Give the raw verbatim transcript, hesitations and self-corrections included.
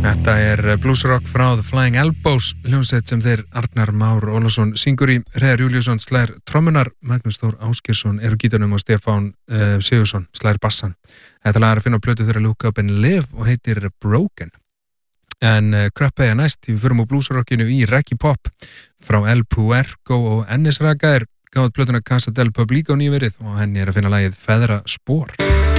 Þetta er bluesrock frá The Flying Elbows, hljómsveit sem þeir Arnar Már Ólafsson syngur í, Hreiðar Júlíusson slær trommunar, Magnús Þór Ásgeirsson er á gítarnum og Stefán uh, Sigurðsson slær bassan. Þetta lag er að finna á plötu þeirra Look Up and Live og heitir Broken. En uh, kröppa ég næst, við förum á bluesrockinu í Reggae Pop frá El Puerco og Ennis Raggaðir, gáð plötuna Casa del Publico nýverið og henni er að finna lagið Feðra Spor.